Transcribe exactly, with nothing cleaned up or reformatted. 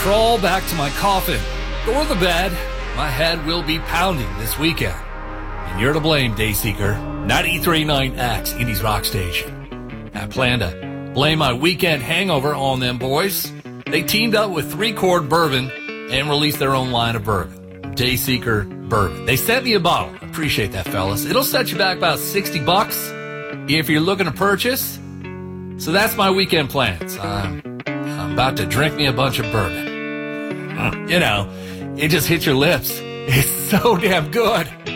crawl back to my coffin or the bed. My head will be pounding this weekend. And you're to blame, Dayseeker. ninety-three point nine X, Indies Rock Station. I plan to blame my weekend hangover on them boys. They teamed up with Three Chord Bourbon and released their own line of bourbon, Dayseeker Bourbon. They sent me a bottle. Appreciate that, fellas. It'll set you back about sixty bucks if you're looking to purchase. So that's my weekend plans. I'm, I'm about to drink me a bunch of bourbon. You know, it just hits your lips. It's so damn good.